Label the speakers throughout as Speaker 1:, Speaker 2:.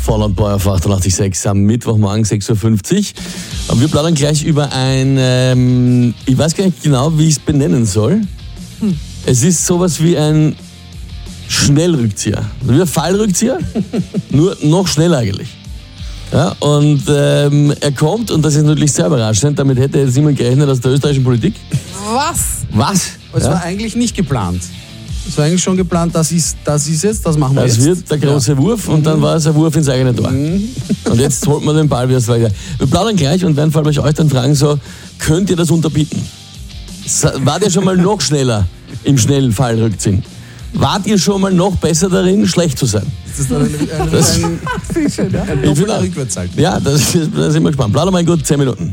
Speaker 1: Fall Out Boy auf 88.6 am Mittwochmorgen 6.50 Uhr. Und wir plaudern gleich über ein, ich weiß gar nicht genau, wie ich es benennen soll. Es ist sowas wie ein Schnellrückzieher. Wie ein Fallrückzieher, nur noch schneller eigentlich. Ja, und er kommt, und das ist natürlich sehr überraschend, damit hätte jetzt niemand gerechnet aus der österreichischen Politik. Was?
Speaker 2: Es war eigentlich nicht geplant. Es war eigentlich schon geplant, das ist jetzt, das machen wir jetzt.
Speaker 1: Das wird der große Wurf und dann war es ein Wurf ins eigene Tor. Und jetzt holt man den Ball wieder weiter. Wir plaudern gleich und werden vor allem euch dann fragen, so, könnt ihr das unterbieten? Wart ihr schon mal noch schneller im schnellen Fallrückziehen? Wart ihr schon mal noch besser darin, schlecht zu sein?
Speaker 2: Das ist dann ein doppelter Rückwärtssalto.
Speaker 1: Ja, da sind wir gespannt. Plaudern mal gut 10 Minuten.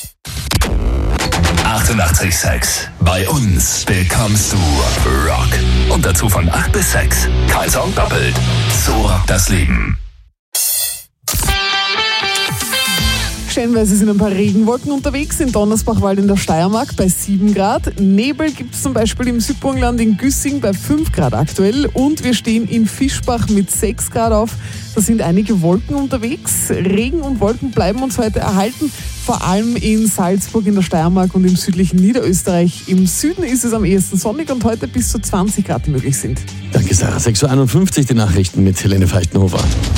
Speaker 3: 88.6. Bei uns bekommst du Rock. Und dazu von 8 bis 6. Kein Song doppelt. So rockt das Leben.
Speaker 4: Stellenweise sind ein paar Regenwolken unterwegs, in Donnersbachwald in der Steiermark bei 7 Grad. Nebel gibt es zum Beispiel im Südburgenland in Güssing bei 5 Grad aktuell. Und wir stehen in Fischbach mit 6 Grad auf. Da sind einige Wolken unterwegs. Regen und Wolken bleiben uns heute erhalten, vor allem in Salzburg in der Steiermark und im südlichen Niederösterreich. Im Süden ist es am ehesten sonnig und heute bis zu 20 Grad, die möglich sind.
Speaker 1: Danke, Sarah. 6.51 Uhr die Nachrichten mit Helene Feichtenhofer.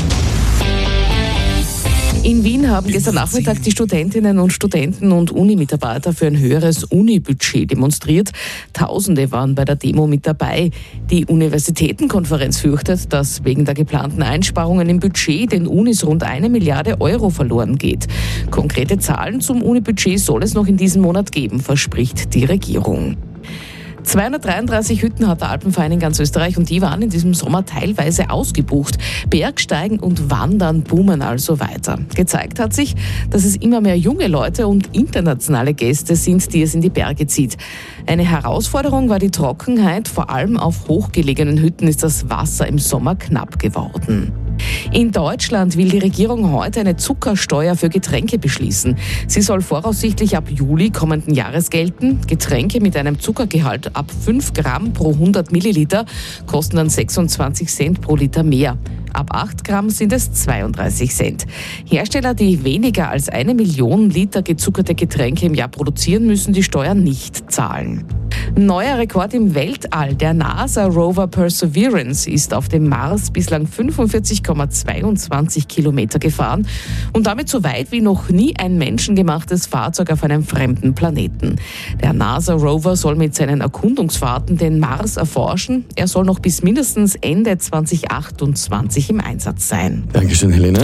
Speaker 5: In Wien haben gestern Nachmittag die Studentinnen und Studenten und Unimitarbeiter für ein höheres Uni-Budget demonstriert. Tausende waren bei der Demo mit dabei. Die Universitätenkonferenz fürchtet, dass wegen der geplanten Einsparungen im Budget den Unis rund 1 Milliarde Euro verloren geht. Konkrete Zahlen zum Uni-Budget soll es noch in diesem Monat geben, verspricht die Regierung. 233 Hütten hat der Alpenverein in ganz Österreich und die waren in diesem Sommer teilweise ausgebucht. Bergsteigen und Wandern boomen also weiter. Gezeigt hat sich, dass es immer mehr junge Leute und internationale Gäste sind, die es in die Berge zieht. Eine Herausforderung war die Trockenheit. Vor allem auf hochgelegenen Hütten ist das Wasser im Sommer knapp geworden. In Deutschland will die Regierung heute eine Zuckersteuer für Getränke beschließen. Sie soll voraussichtlich ab Juli kommenden Jahres gelten. Getränke mit einem Zuckergehalt ab 5 Gramm pro 100 Milliliter kosten dann 26 Cent pro Liter mehr. Ab 8 Gramm sind es 32 Cent. Hersteller, die weniger als 1 Million Liter gezuckerte Getränke im Jahr produzieren, müssen die Steuer nicht zahlen. Neuer Rekord im Weltall. Der NASA-Rover Perseverance ist auf dem Mars bislang 45,22 Kilometer gefahren und damit so weit wie noch nie ein menschengemachtes Fahrzeug auf einem fremden Planeten. Der NASA-Rover soll mit seinen Erkundungsfahrten den Mars erforschen. Er soll noch bis mindestens Ende 2028 im Einsatz sein.
Speaker 1: Dankeschön, Helene.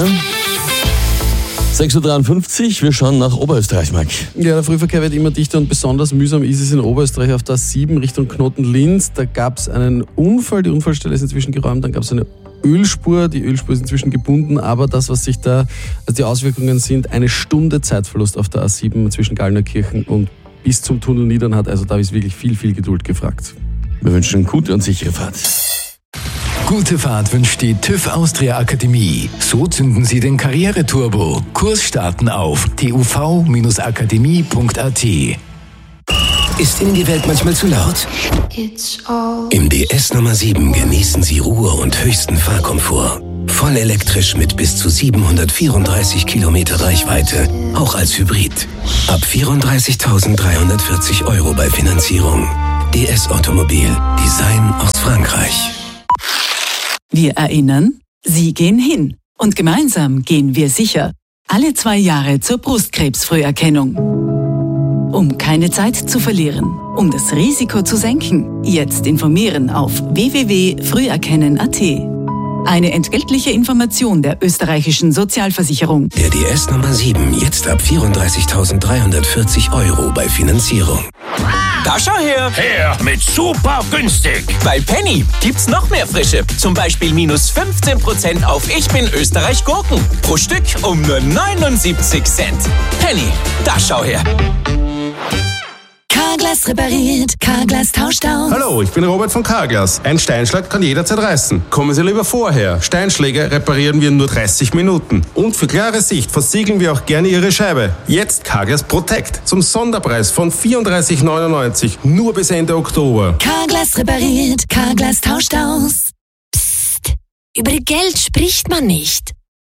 Speaker 1: 6.53 Uhr, wir schauen nach Oberösterreich, Mike.
Speaker 2: Ja, der Frühverkehr wird immer dichter und besonders mühsam ist es in Oberösterreich auf der A7 Richtung Knoten-Linz. Da gab es einen Unfall, die Unfallstelle ist inzwischen geräumt, dann gab es eine Ölspur, die Ölspur ist inzwischen gebunden, aber das, was sich da, also die Auswirkungen sind, 1 Stunde Zeitverlust auf der A7 zwischen Gallnerkirchen und bis zum Tunnel Niedernhardt, also da ist wirklich viel Geduld gefragt.
Speaker 1: Wir wünschen gute und sichere Fahrt.
Speaker 3: Gute Fahrt wünscht die TÜV Austria Akademie. So zünden Sie den Karriereturbo. Kurs starten auf tuv-akademie.at.
Speaker 6: Ist Ihnen die Welt manchmal zu laut? Im DS Nummer 7 genießen Sie Ruhe und höchsten Fahrkomfort. Voll elektrisch mit bis zu 734 Kilometer Reichweite, auch als Hybrid. Ab 34.340 Euro bei Finanzierung. DS Automobil, Design aus Frankreich.
Speaker 7: Wir erinnern, Sie gehen hin. Und gemeinsam gehen wir sicher. Alle 2 Jahre zur Brustkrebsfrüherkennung. Um keine Zeit zu verlieren, um das Risiko zu senken, jetzt informieren auf www.früherkennen.at. Eine entgeltliche Information der österreichischen Sozialversicherung.
Speaker 6: Der DS Nummer 7 jetzt ab 34.340 Euro bei Finanzierung.
Speaker 8: Da schau her!
Speaker 9: Her mit super günstig!
Speaker 8: Bei Penny gibt's noch mehr Frische. Zum Beispiel minus 15% auf Ich bin Österreich Gurken. Pro Stück um nur 79 Cent. Penny, da schau her!
Speaker 10: Carglass repariert, Carglass tauscht aus.
Speaker 11: Hallo, ich bin Robert von Carglass. Ein Steinschlag kann jederzeit reißen. Kommen Sie lieber vorher. Steinschläge reparieren wir in nur 30 Minuten. Und für klare Sicht versiegeln wir auch gerne Ihre Scheibe. Jetzt Carglass Protect. Zum Sonderpreis von 34,99. Nur bis Ende Oktober.
Speaker 10: Carglass repariert, Carglass tauscht aus. Psst, über Geld spricht man nicht.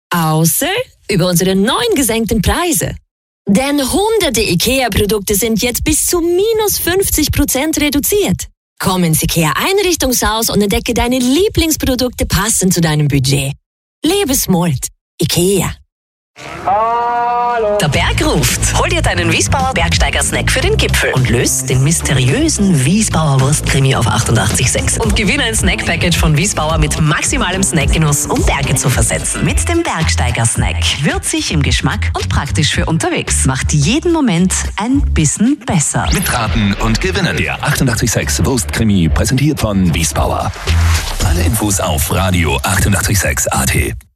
Speaker 10: Außer über unsere neuen gesenkten Preise. Denn hunderte IKEA-Produkte sind jetzt bis zu minus 50% reduziert. Komm ins IKEA-Einrichtungshaus und entdecke deine Lieblingsprodukte passend zu deinem Budget. Lebe smart. IKEA.
Speaker 12: Hallo.
Speaker 10: Der Berg ruft. Hol dir deinen Wiesbauer Bergsteiger-Snack für den Gipfel und löst den mysteriösen Wiesbauer Wurstkrimi auf 88,6. Und gewinne ein Snack-Package von Wiesbauer mit maximalem Snackgenuss, um Berge zu versetzen. Mit dem Bergsteiger-Snack. Würzig im Geschmack und praktisch für unterwegs. Macht jeden Moment ein bisschen besser.
Speaker 3: Mitraten und gewinnen. Der 88,6 Wurstkrimi, präsentiert von Wiesbauer. Alle Infos auf Radio 88,6 AT.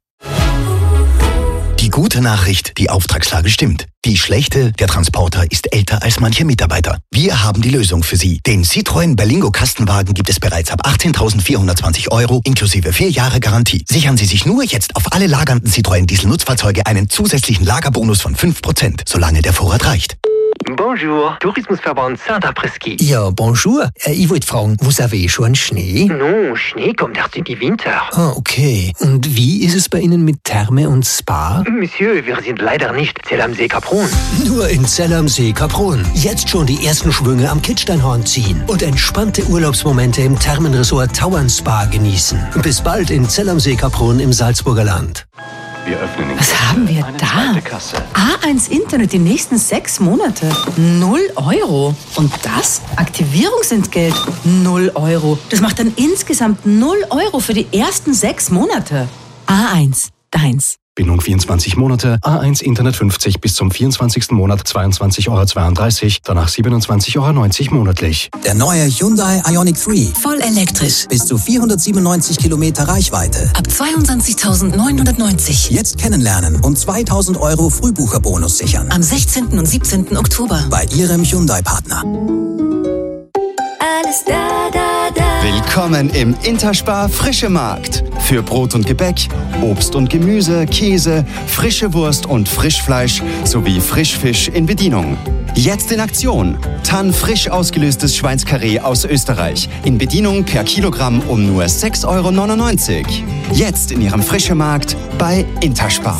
Speaker 13: Die gute Nachricht, die Auftragslage stimmt. Die schlechte, der Transporter ist älter als manche Mitarbeiter. Wir haben die Lösung für Sie. Den Citroën Berlingo Kastenwagen gibt es bereits ab 18.420 € inklusive 4 Jahre Garantie. Sichern Sie sich nur jetzt auf alle lagernden Citroën Diesel-Nutzfahrzeuge einen zusätzlichen Lagerbonus von 5%, solange der Vorrat reicht.
Speaker 14: Bonjour, Tourismusverband Saint-Après-Ski.
Speaker 15: Ja, bonjour. Ich wollte fragen, vous avez schon Schnee?
Speaker 14: Non, Schnee kommt erst in die Winter.
Speaker 15: Ah, okay. Und wie ist es bei Ihnen mit Therme und Spa?
Speaker 14: Monsieur, wir sind leider nicht Zell am See Kaprun.
Speaker 15: Nur in Zell am See Kaprun. Jetzt schon die ersten Schwünge am Kitzsteinhorn ziehen und entspannte Urlaubsmomente im Thermenresort Tauern Spa genießen. Bis bald in Zell am See Kaprun im Salzburger Land.
Speaker 16: Wir öffnen in
Speaker 17: Was haben wir da? A1 Internet die nächsten 6 Monate. 0 €. Und das? Aktivierungsentgelt. 0 €. Das macht dann insgesamt 0 € für die ersten 6 Monate. A1, deins.
Speaker 16: Bindung 24 Monate, A1 Internet 50 bis zum 24. Monat 22,32 €, danach 27,90 € monatlich.
Speaker 18: Der neue Hyundai Ioniq 3.
Speaker 10: Voll elektrisch.
Speaker 18: Bis zu 497 Kilometer Reichweite.
Speaker 10: Ab 22.990.
Speaker 18: Jetzt kennenlernen und 2.000 € Frühbucherbonus sichern.
Speaker 10: Am 16. und 17. Oktober.
Speaker 18: Bei Ihrem Hyundai-Partner.
Speaker 10: Alles da, da, da.
Speaker 19: Willkommen im Interspar Frische Markt. Für Brot und Gebäck, Obst und Gemüse, Käse, frische Wurst und Frischfleisch sowie Frischfisch in Bedienung. Jetzt in Aktion. Tann frisch ausgelöstes Schweinskarree aus Österreich. In Bedienung per Kilogramm um nur 6,99 €. Jetzt in Ihrem Frische Markt bei Interspar.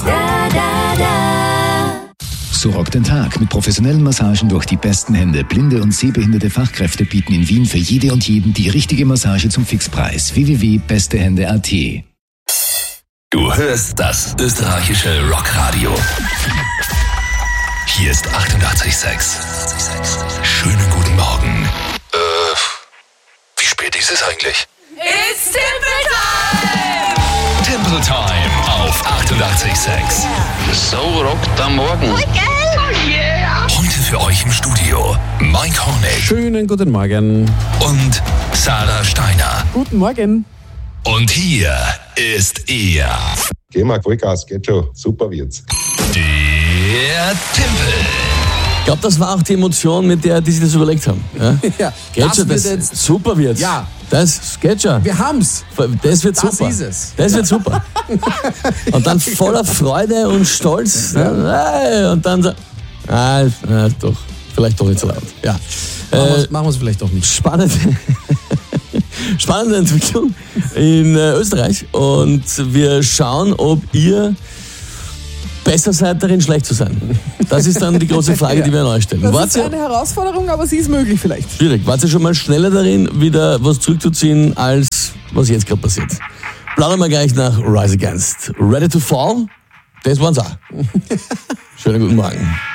Speaker 20: So rockt den Tag mit professionellen Massagen durch die besten Hände. Blinde und sehbehinderte Fachkräfte bieten in Wien für jede und jeden die richtige Massage zum Fixpreis. www.bestehände.at.
Speaker 3: Du hörst das österreichische Rockradio. Hier ist 88,6. Schönen guten Morgen. Wie spät ist es eigentlich?
Speaker 21: It's Temple Time!
Speaker 3: Temple Time auf 88,6.
Speaker 22: So rockt am Morgen.
Speaker 21: Oh yeah!
Speaker 3: Heute für euch im Studio Mike Hornig.
Speaker 2: Schönen guten Morgen.
Speaker 3: Und Sarah Steiner.
Speaker 4: Guten Morgen.
Speaker 3: Und hier ist er.
Speaker 23: Geh mal Vollgas, geht schon. Super wird's.
Speaker 3: Der Tempel.
Speaker 1: Ich glaube, das war auch die Emotion, mit der die sich das überlegt haben. Ja,
Speaker 2: ja,
Speaker 1: geht schon, das jetzt super wird's.
Speaker 2: Ja.
Speaker 1: Das geht schon.
Speaker 2: Wir haben's.
Speaker 1: Das wird super.
Speaker 2: Das ist es.
Speaker 1: Das wird super. Und dann voller Freude und Stolz. Ja. Und dann so, doch, vielleicht doch nicht so laut. Ja.
Speaker 2: Machen wir es vielleicht doch nicht.
Speaker 1: Spannende Entwicklung in Österreich. Und wir schauen, ob ihr besser seid darin, schlecht zu sein. Das ist dann die große Frage, die wir an euch stellen.
Speaker 4: Das ist eine Herausforderung, aber sie ist möglich vielleicht.
Speaker 1: Schwierig. Wart ihr schon mal schneller darin, wieder was zurückzuziehen, als was jetzt gerade passiert? Plaudern wir gleich nach Rise Against. Ready to Fall? Das waren's auch. Schönen guten Morgen.